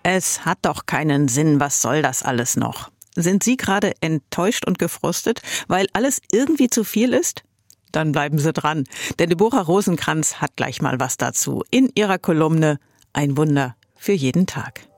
Es hat doch keinen Sinn, was soll das alles noch? Sind Sie gerade enttäuscht und gefrustet, weil alles irgendwie zu viel ist? Dann bleiben Sie dran, denn Deborah Rosenkranz hat gleich mal was dazu in ihrer Kolumne Ein Wunder für jeden Tag.